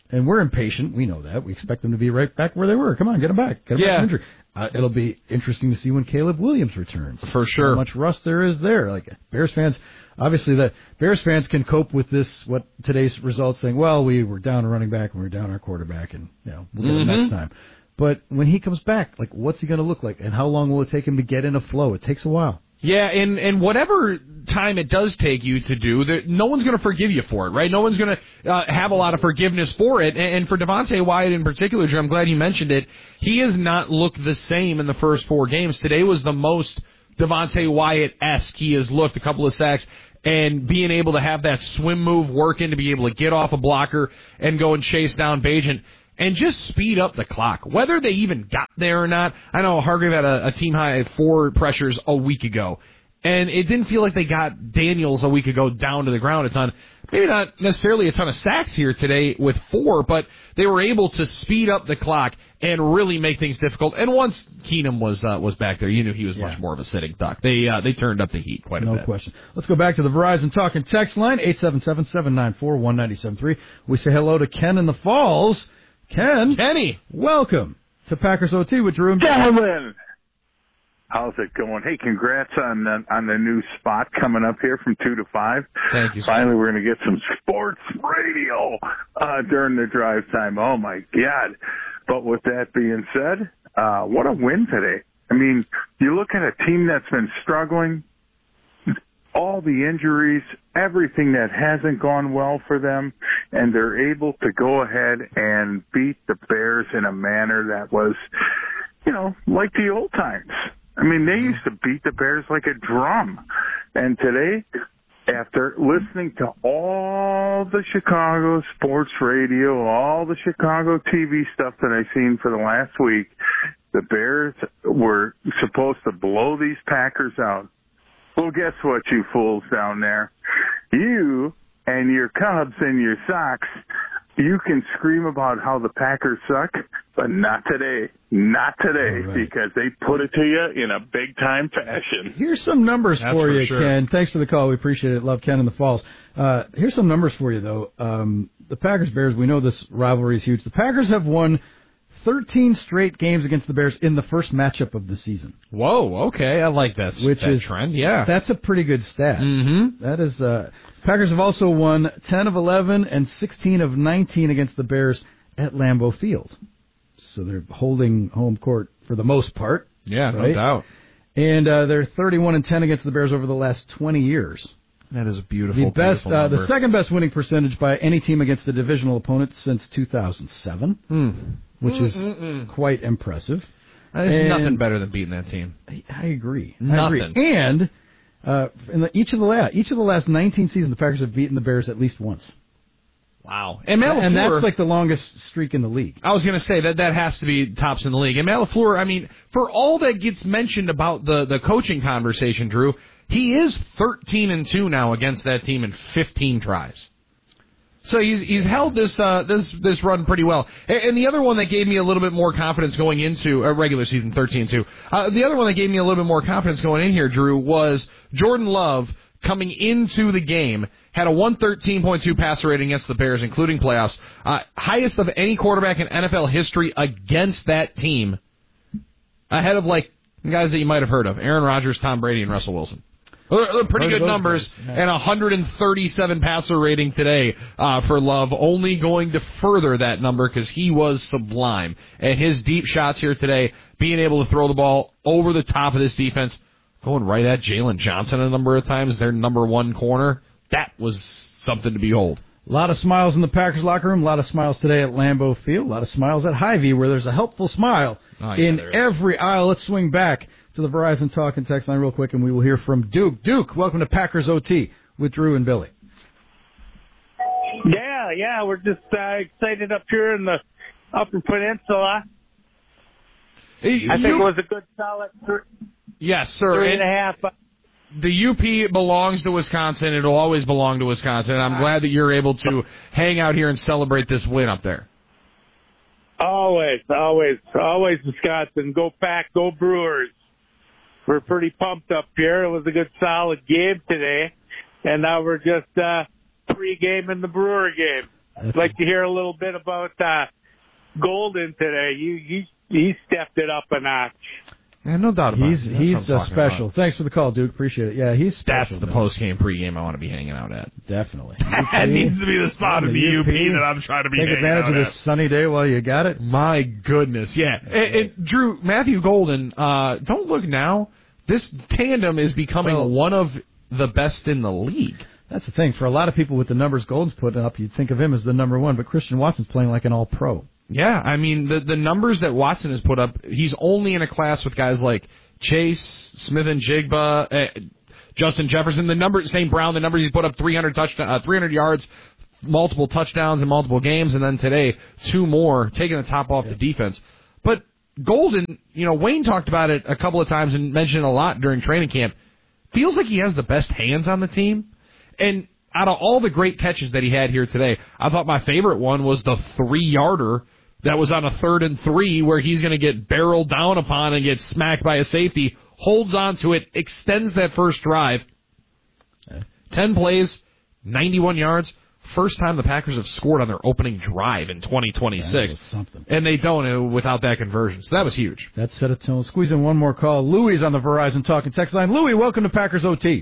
and we're impatient. We know that. We expect them to be right back where they were. Come on, get them back. Get them Yeah. back from injury. Uh, it'll be interesting to see when Caleb Williams returns. For sure. How much rust there is there. Like Bears fans, obviously the Bears fans can cope with this, what today's results saying, well, we were down a running back and we were down our quarterback and, you know, we'll get Mm-hmm. him next time. But when he comes back, like, what's he going to look like? And how long will it take him to get in a flow? It takes a while. Yeah, and, and whatever time it does take you to do, there, no one's going to forgive you for it, right? No one's going to uh, have a lot of forgiveness for it. And, and for Devontae Wyatt in particular, Drew, I'm glad you mentioned it. He has not looked the same in the first four games. Today was the most Devontae Wyatt-esque he has looked, a couple of sacks, and being able to have that swim move working, to be able to get off a blocker and go and chase down Bagent. And just speed up the clock, whether they even got there or not. I know Hargrave had a, a team high four pressures a week ago, and it didn't feel like they got Daniels a week ago down to the ground a ton. Maybe not necessarily a ton of sacks here today with four, but they were able to speed up the clock and really make things difficult. And once Keenum was uh, was back there, you knew he was Yeah. much more of a sitting duck. They uh, they turned up the heat quite a No bit. question. Let's go back to the Verizon Talk and Text line, eight seven seven, seven nine four, one nine seven three. We say hello to Ken in the Falls. Ken. Kenny. Welcome to Packers O T with Drew and Bill. Gentlemen, how's it going? Hey, congrats on the, on the new spot coming up here from two to five. Thank you. Finally, we're going to get some sports radio uh, during the drive time. Oh my God! But with that being said, uh, what a win today. I mean, you look at a team that's been struggling, all the injuries, everything that hasn't gone well for them, and they're able to go ahead and beat the Bears in a manner that was, you know, like the old times. I mean, they used to beat the Bears like a drum. And today, after listening to all the Chicago sports radio, all the Chicago T V stuff that I've seen for the last week, the Bears were supposed to blow these Packers out. Well, guess what, you fools down there? You and your Cubs and your Sox, you can scream about how the Packers suck, but not today. Not today, right. because they put it to you in a big-time fashion. Here's some numbers That's for for you, sure. Ken. Thanks for the call. We appreciate it. Love Ken in the Falls. Uh, here's some numbers for you, though. Um, the Packers-Bears, we know this rivalry is huge. The Packers have won thirteen straight games against the Bears in the first matchup of the season. Whoa, okay, I like that, Which that is, trend, yeah. That's a pretty good stat. Mm-hmm. That is, uh, Packers have also won ten of eleven and sixteen of nineteen against the Bears at Lambeau Field. So they're holding home court for the most part. Yeah, no right? doubt. And uh, they're thirty-one and ten against the Bears over the last twenty years. That is a beautiful, The best, beautiful uh, number. the second best winning percentage by any team against a divisional opponent since two thousand seven, Hmm. which is Mm-mm-mm. quite impressive. There's And nothing better than beating that team. I, I agree. I Nothing. agree. And uh, in the, each of the last each of the last nineteen seasons, the Packers have beaten the Bears at least once. Wow. And Matt and LaFleur, that's like the longest streak in the league. I was going to say that that has to be tops in the league. And Matt LaFleur, I mean, for all that gets mentioned about the, the coaching conversation, Drew, he is thirteen and two now against that team in fifteen tries. So he's he's held this uh, this this run pretty well. And, and the other one that gave me a little bit more confidence going into a regular season, thirteen and two. Uh, the other one that gave me a little bit more confidence going in here, Drew, was Jordan Love coming into the game. Had a one thirteen point two passer rating against the Bears, including playoffs. Uh, highest of any quarterback in N F L history against that team. Ahead of, like, guys that you might have heard of. Aaron Rodgers, Tom Brady, and Russell Wilson. They're, they're pretty Heard of good those numbers. guys, yeah. And a one hundred thirty-seven passer rating today uh, for Love. Only going to further that number because he was sublime. And his deep shots here today, being able to throw the ball over the top of this defense, going right at Jalen Johnson a number of times, their number one corner. That was something to behold. A lot of smiles in the Packers locker room. A lot of smiles today at Lambeau Field. A lot of smiles at Hy-Vee, where there's a helpful smile Oh, yeah, in there is. every aisle. Let's swing back to the Verizon Talk and Text line real quick, and we will hear from Duke. Duke, welcome to Packers O T with Drew and Billy. Yeah, yeah, we're just uh, excited up here in the Upper Peninsula. Hey, I think you- it was a good solid three, Yes, sir. three and And- a half. The U P belongs to Wisconsin. It'll always belong to Wisconsin. And I'm glad that you're able to hang out here and celebrate this win up there. Always, always, always Wisconsin. Go Pack, go Brewers. We're pretty pumped up here. It was a good solid game today. And now we're just uh, pre-game in the Brewer game. I'd like to hear a little bit about uh, Golden today. You, you, he stepped it up a notch. Yeah, no doubt about he's, it. That's He's uh, special. About. Thanks for the call, Duke. Appreciate it. Yeah, he's special. That's the post-game, pre-game I want to be hanging out at. Definitely. That needs to be the spot of the U P that I'm trying to be Take hanging advantage out of at. this sunny day while you got it. My goodness, yeah. And, and Drew, Matthew Golden, uh, don't look now. This tandem is becoming well, one of the best in the league. That's the thing. For a lot of people with the numbers Golden's putting up, you'd think of him as the number one, but Christian Watson's playing like an all-pro. Yeah, I mean, the the numbers that Watson has put up, he's only in a class with guys like Chase, Smith and Jigba, uh, Justin Jefferson. The numbers, Saint Brown, the numbers he's put up, three hundred touchdown, uh, three hundred yards, multiple touchdowns in multiple games, and then today, two more, taking the top off yeah. the defense. But Golden, you know, Wayne talked about it a couple of times and mentioned it a lot during training camp. Feels like he has the best hands on the team. And out of all the great catches that he had here today, I thought my favorite one was the three-yarder that was on a third and three where he's going to get barreled down upon and get smacked by a safety, holds on to it, extends that first drive. ten plays, ninety-one yards. First time the Packers have scored on their opening drive in twenty twenty-six. Something. And they don't without that conversion. So that was huge. That set a tone. Squeeze in one more call. Louis on the Verizon Talking Text line. Louis, welcome to Packers O T.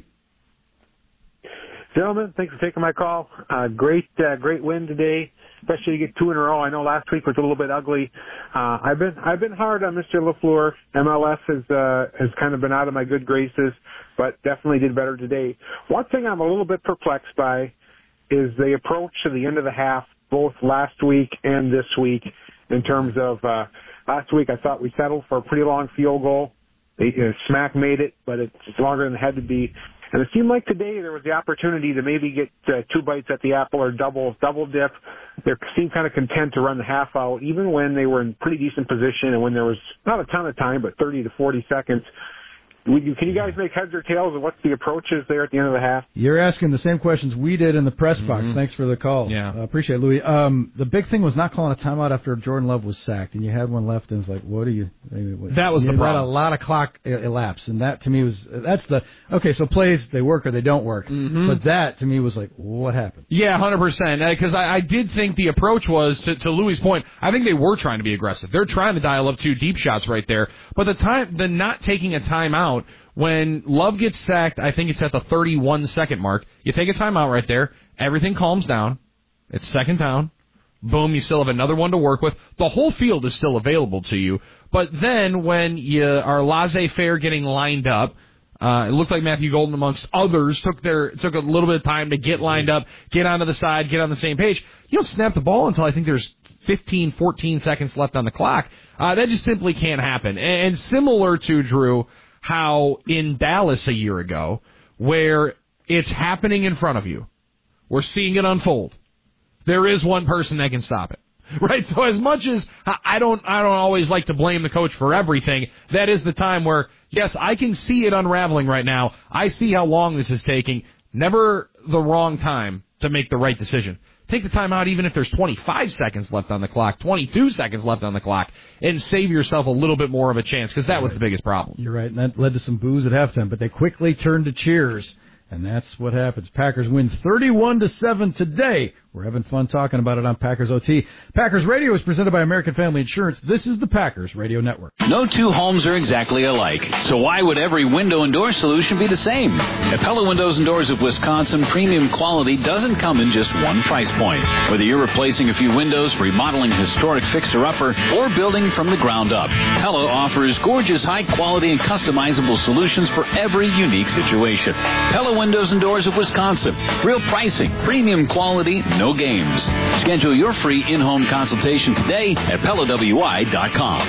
Gentlemen, thanks for taking my call. Uh, great, uh, great win today, especially to get two in a row. I know last week was a little bit ugly. Uh, I've been, I've been hard on Mister LaFleur. M L S has, uh, has kind of been out of my good graces, but definitely did better today. One thing I'm a little bit perplexed by is the approach to the end of the half, both last week and this week, in terms of, uh, last week I thought we settled for a pretty long field goal. They, uh, Smack made it, but it's longer than it had to be. And it seemed like today there was the opportunity to maybe get uh, two bites at the apple or double double dip. They seemed kind of content to run the half out, even when they were in pretty decent position and when there was not a ton of time, but thirty to forty seconds. Would you, can you guys make heads or tails of what the approach is there at the end of the half? You're asking the same questions we did in the press box. Mm-hmm. Thanks for the call. Yeah. I uh, appreciate it, Louis. Um, the big thing was not calling a timeout after Jordan Love was sacked, and you had one left, and it's like, what are you? What, that was you the problem. Let a lot of clock elapse, and that to me was, that's the, okay, so plays, they work or they don't work. Mm-hmm. But that to me was like, what happened? Yeah, one hundred percent. Because I, I did think the approach was, to, to Louis' point, I think they were trying to be aggressive. They're trying to dial up two deep shots right there. But the time, the not taking a timeout, when Love gets sacked, I think it's at the thirty-one second mark. You take a timeout right there. Everything calms down. It's second down. Boom, you still have another one to work with. The whole field is still available to you. But then when you are laissez-faire getting lined up, uh, it looked like Matthew Golden, amongst others, took their took a little bit of time to get lined up, get onto the side, get on the same page. You don't snap the ball until I think there's fifteen, fourteen seconds left on the clock. Uh, that just simply can't happen. And, and similar to, Drew, how in Dallas a year ago, where it's happening in front of you, we're seeing it unfold. There is one person that can stop it, right? So as much as I don't, I don't always like to blame the coach for everything, that is the time where, yes, I can see it unraveling right now. I see how long this is taking. Never the wrong time to make the right decision. Take the time out even if there's twenty-five seconds left on the clock, twenty-two seconds left on the clock, and save yourself a little bit more of a chance, because that was the biggest problem. You're right, and that led to some boos at halftime, but they quickly turned to cheers, and that's what happens. Packers win thirty-one to seven today. We're having fun talking about it on Packers O T. Packers Radio is presented by American Family Insurance. This is the Packers Radio Network. No two homes are exactly alike, so why would every window and door solution be the same? At Pella Windows and Doors of Wisconsin, premium quality doesn't come in just one price point. Whether you're replacing a few windows, remodeling a historic fixer-upper, or building from the ground up, Pella offers gorgeous, high-quality, and customizable solutions for every unique situation. Pella Windows and Doors of Wisconsin. Real pricing, premium quality, no games. Schedule your free in-home consultation today at Pella W I dot com.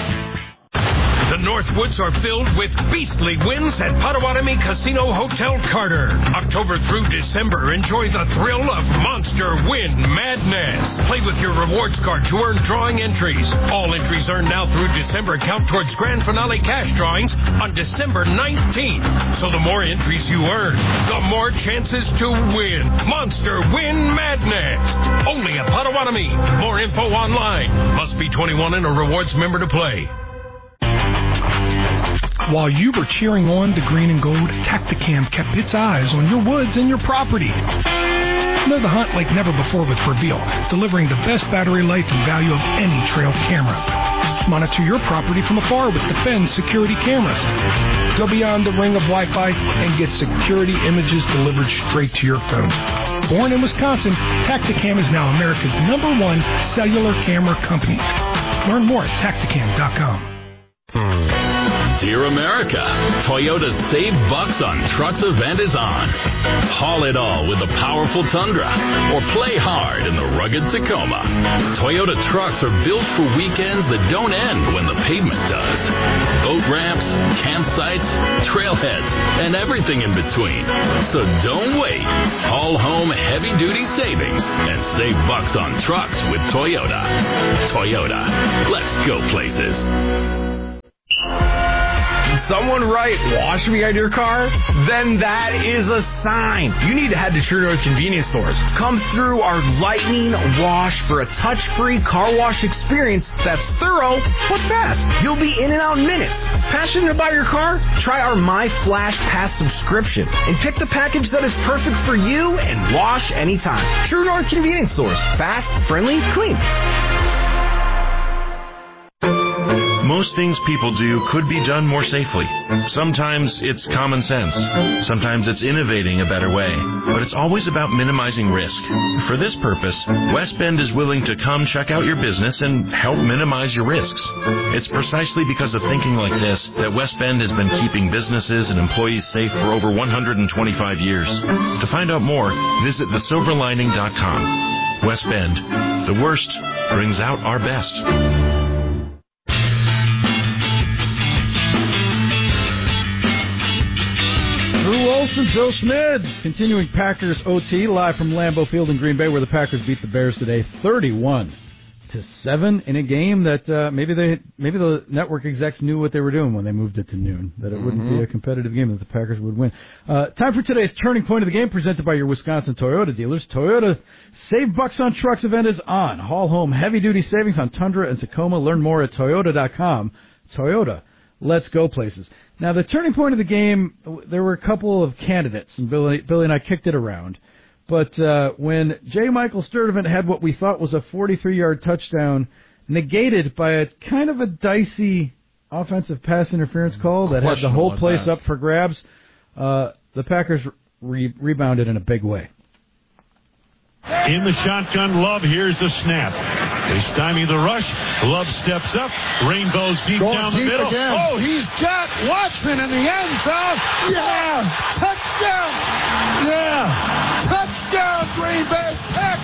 The Northwoods are filled with beastly wins at Potawatomi Casino Hotel Carter. October through December, enjoy the thrill of Monster Win Madness. Play with your rewards card to earn drawing entries. All entries earned now through December count towards grand finale cash drawings on December nineteenth. So the more entries you earn, the more chances to win. Monster Win Madness. Only at Potawatomi. More info online. Must be twenty-one and a rewards member to play. While you were cheering on the green and gold, Tacticam kept its eyes on your woods and your property. Enter the hunt like never before with Reveal, delivering the best battery life and value of any trail camera. Monitor your property from afar with Defend security cameras. Go beyond the ring of Wi-Fi and get security images delivered straight to your phone. Born in Wisconsin, Tacticam is now America's number one cellular camera company. Learn more at Tacticam dot com. Dear America, Toyota's Save Bucks on Trucks event is on. Haul it all with the powerful Tundra, or play hard in the rugged Tacoma. Toyota trucks are built for weekends that don't end when the pavement does. Boat ramps, campsites, trailheads, and everything in between. So don't wait. Haul home heavy-duty savings and save bucks on trucks with Toyota. Toyota, let's go places. Someone write "wash me" on your car? Then that is a sign. You need to head to True North Convenience Stores. Come through our Lightning Wash for a touch-free car wash experience that's thorough but fast. You'll be in and out in minutes. Passionate about your car? Try our My Flash Pass subscription and pick the package that is perfect for you and wash anytime. True North Convenience Stores. Fast, friendly, clean. Most things people do could be done more safely. Sometimes it's common sense. Sometimes it's innovating a better way. But it's always about minimizing risk. For this purpose, West Bend is willing to come check out your business and help minimize your risks. It's precisely because of thinking like this that West Bend has been keeping businesses and employees safe for over one hundred twenty-five years. To find out more, visit the silver lining dot com. West Bend, the worst brings out our best. Drew Olson, Bill Schmid, continuing Packers O T live from Lambeau Field in Green Bay, where the Packers beat the Bears today, thirty-one to seven, in a game that uh, maybe they maybe the network execs knew what they were doing when they moved it to noon, that it mm-hmm. wouldn't be a competitive game, that the Packers would win. Uh, time for today's Turning Point of the Game, presented by your Wisconsin Toyota dealers. Toyota Save Bucks on Trucks event is on. Haul home heavy-duty savings on Tundra and Tacoma. Learn more at Toyota dot com. Toyota, let's go places. Now, the turning point of the game, there were a couple of candidates, and Billy, Billy and I kicked it around. But uh, when J. Michael Sturdivant had what we thought was a forty-three-yard touchdown, negated by a kind of a dicey offensive pass interference call that had the whole place pass. up for grabs, uh, the Packers re- rebounded in a big way. In the shotgun, Love, here's the snap. They stymie the rush. Love steps up. Rainbows deep Going down the deep middle. Again. Oh, he's got Watson in the end zone. Yeah. Touchdown. Yeah. Touchdown, Green Bay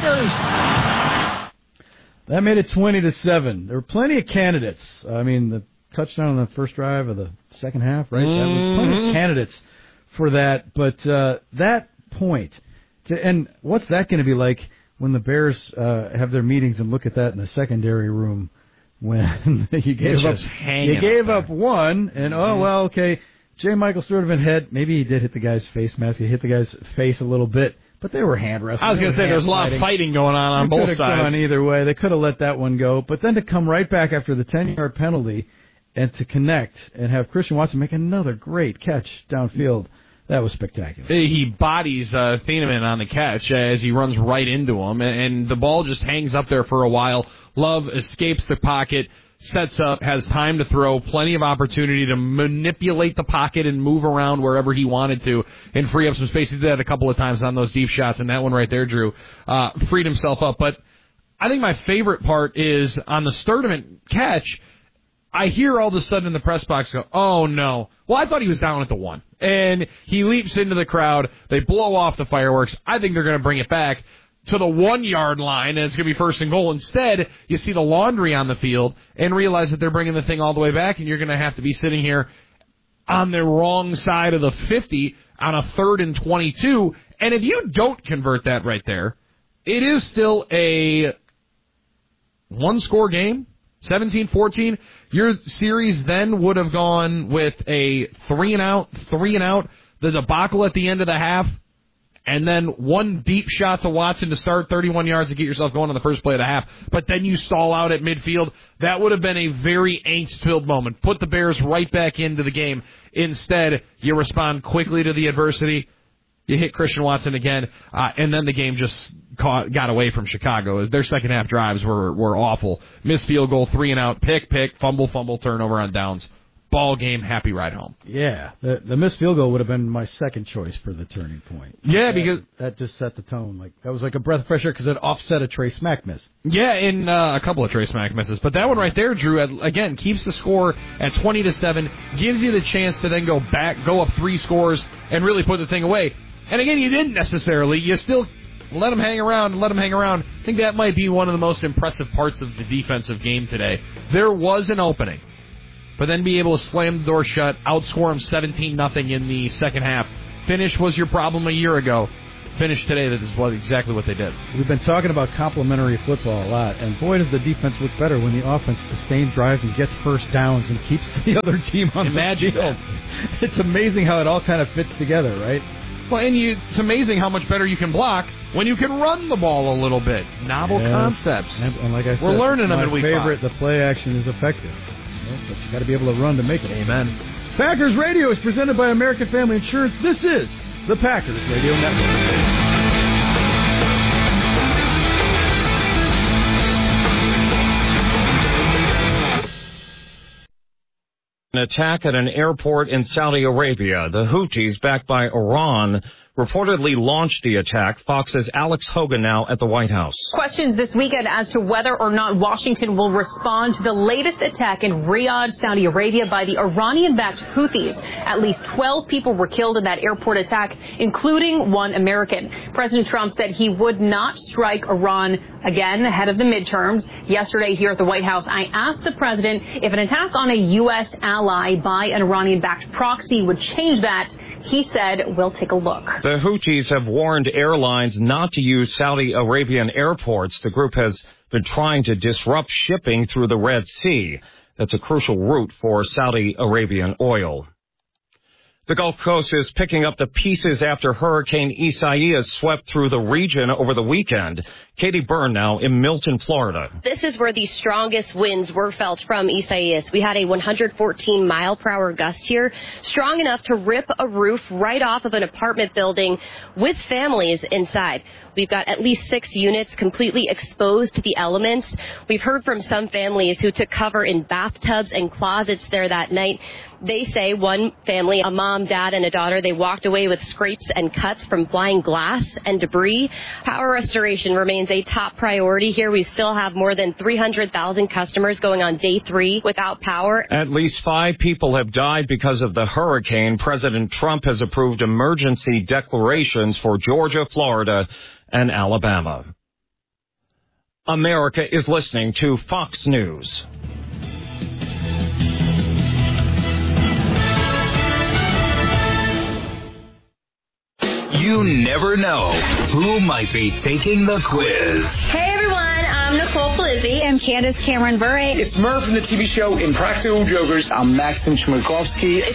Packers. That made it twenty to seven. There were plenty of candidates. I mean, the touchdown on the first drive of the second half, right? Mm-hmm. That was plenty of candidates for that. But uh, that point, to, and what's that going to be like when the Bears uh, have their meetings and look at that in the secondary room when you gave up you gave up one, and oh, well, okay, J. Michael Sturdivant had, maybe he did hit the guy's face mask, he hit the guy's face a little bit, but they were hand wrestling. I was going to say, there was a lot of fighting going on on both sides. They could have gone either way. They could have let that one go, but then to come right back after the ten-yard penalty and to connect and have Christian Watson make another great catch downfield, that was spectacular. He bodies uh, Thieneman on the catch as he runs right into him, and the ball just hangs up there for a while. Love escapes the pocket, sets up, has time to throw, plenty of opportunity to manipulate the pocket and move around wherever he wanted to and free up some space. He did that a couple of times on those deep shots, and that one right there, Drew, uh, freed himself up. But I think my favorite part is on the Sturdivant catch, I hear all of a sudden in the press box go, oh, no. Well, I thought he was down at the one. And he leaps into the crowd. They blow off the fireworks. I think they're going to bring it back to the one-yard line, and it's going to be first and goal. Instead, you see the laundry on the field and realize that they're bringing the thing all the way back, and you're going to have to be sitting here on the wrong side of the fifty on a third and twenty-two. And if you don't convert that right there, it is still a one-score game. seventeen fourteen, your series then would have gone with a three and out, three and out, the debacle at the end of the half, and then one deep shot to Watson to start thirty-one yards to get yourself going on the first play of the half, but then you stall out at midfield. That would have been a very angst-filled moment. Put the Bears right back into the game. Instead, you respond quickly to the adversity. You hit Christian Watson again, uh, and then the game just caught, got away from Chicago. Their second half drives were were awful. Missed field goal, three and out, pick, pick, fumble, fumble, turnover on downs. Ball game, happy ride home. Yeah, the, the missed field goal would have been my second choice for the turning point. Yeah, that, because that just set the tone. Like that was like a breath of fresh air because it offset a Trey Smack miss. Yeah, in uh, a couple of Trey Smack misses, but that one right there, Drew, again keeps the score at twenty to seven, gives you the chance to then go back, go up three scores, and really put the thing away. And again, you didn't necessarily. You still let them hang around, let them hang around. I think that might be one of the most impressive parts of the defensive game today. There was an opening. But then be able to slam the door shut, outscore them seventeen nothing in the second half. Finish was your problem a year ago. Finish today, that is what exactly what they did. We've been talking about complementary football a lot, and boy, does the defense look better when the offense sustains drives and gets first downs and keeps the other team on Imagine the field. that. It's amazing how it all kind of fits together, right? Well, and you, it's amazing how much better you can block when you can run the ball a little bit. Novel yes. concepts. And, and like I said, we're learning them my in week favorite, five. The play action is effective. But you got to be able to run to make it. Amen. Packers Radio is presented by American Family Insurance. This is the Packers Radio Network. An attack at an airport in Saudi Arabia. The Houthis, backed by Iran, reportedly launched the attack. Fox's Alex Hogan now at the White House. Questions this weekend as to whether or not Washington will respond to the latest attack in Riyadh, Saudi Arabia by the Iranian-backed Houthis. At least twelve people were killed in that airport attack, including one American. President Trump said he would not strike Iran again ahead of the midterms. Yesterday here at the White House, I asked the president if an attack on a U S ally by an Iranian-backed proxy would change that. He said, we'll take a look. The Houthis have warned airlines not to use Saudi Arabian airports. The group has been trying to disrupt shipping through the Red Sea. That's a crucial route for Saudi Arabian oil. The Gulf Coast is picking up the pieces after Hurricane Isaias swept through the region over the weekend. Katie Byrne now in Milton, Florida. This is where the strongest winds were felt from Isaias. We had a one hundred fourteen mile per hour gust here, strong enough to rip a roof right off of an apartment building with families inside. We've got at least six units completely exposed to the elements. We've heard from some families who took cover in bathtubs and closets there that night. They say one family, a mom, dad, and a daughter, they walked away with scrapes and cuts from flying glass and debris. Power restoration remains a top priority here. We still have more than three hundred thousand customers going on day three without power. At least five people have died because of the hurricane. President Trump has approved emergency declarations for Georgia, Florida, and Alabama. America is listening to Fox News. You never know who might be taking the quiz. Hey everyone, I'm Nicole Filizzi. I'm Candace Cameron Bure. It's Murph from the T V show Impractical Jokers. I'm Maxim Chmerkovsky.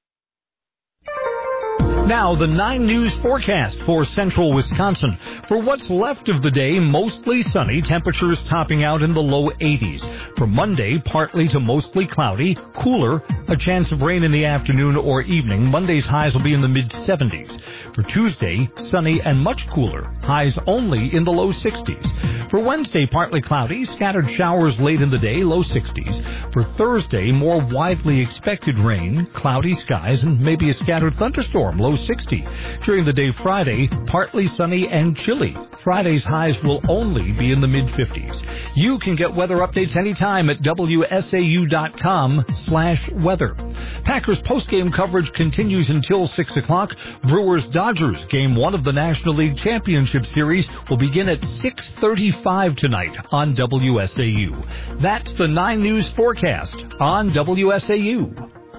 Now, the nine News forecast for central Wisconsin. For what's left of the day, mostly sunny, temperatures topping out in the low eighties. For Monday, partly to mostly cloudy, cooler, a chance of rain in the afternoon or evening. Monday's highs will be in the mid seventies. For Tuesday, sunny and much cooler, highs only in the low sixties. For Wednesday, partly cloudy, scattered showers late in the day, low sixties. For Thursday, more widely expected rain, cloudy skies, and maybe a scattered thunderstorm, low sixty. During the day Friday, partly sunny and chilly. Friday's highs will only be in the mid fifties. You can get weather updates anytime at W S A U dot com slash weather. Packers postgame coverage continues until six o'clock. Brewers-Dodgers game one of the National League Championship Series will begin at six thirty-five tonight on W S A U. That's the nine News forecast on W S A U.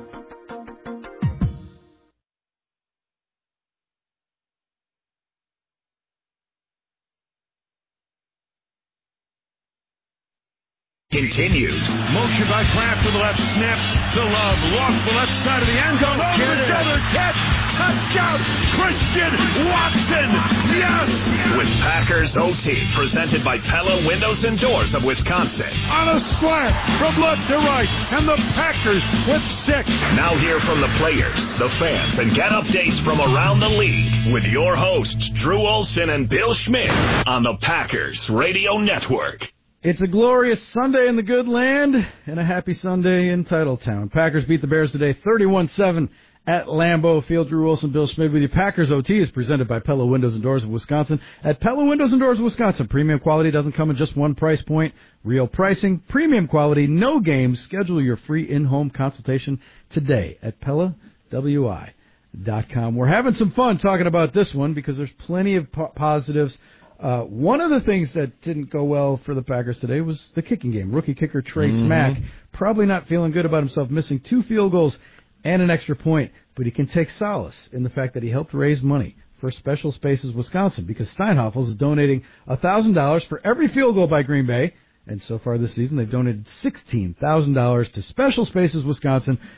Continues. Motion by Kraft to the left, snap to Love, lost the left side of the end zone, over the shoulder, catch, touchdown, Christian Watson. Yes! With Packers O T, presented by Pella Windows and Doors of Wisconsin. On a slant from left to right, and the Packers with six. Now hear from the players, the fans, and get updates from around the league with your hosts, Drew Olson and Bill Schmidt on the Packers Radio Network. It's a glorious Sunday in the good land and a happy Sunday in Titletown. Packers beat the Bears today thirty-one seven at Lambeau Field. Drew Wilson, Bill Schmidt with you. Packers O T is presented by Pella Windows and Doors of Wisconsin. At Pella Windows and Doors of Wisconsin, premium quality doesn't come in just one price point. Real pricing, premium quality, no games. Schedule your free in-home consultation today at Pella W I dot com. We're having some fun talking about this one because there's plenty of po- positives. Uh, one of the things that didn't go well for the Packers today was the kicking game. Rookie kicker Trey Mm-hmm. Smack probably not feeling good about himself, missing two field goals and an extra point, but he can take solace in the fact that he helped raise money for Special Spaces Wisconsin because Steinhoffels is donating one thousand dollars for every field goal by Green Bay. And so far this season, they've donated sixteen thousand dollars to Special Spaces Wisconsin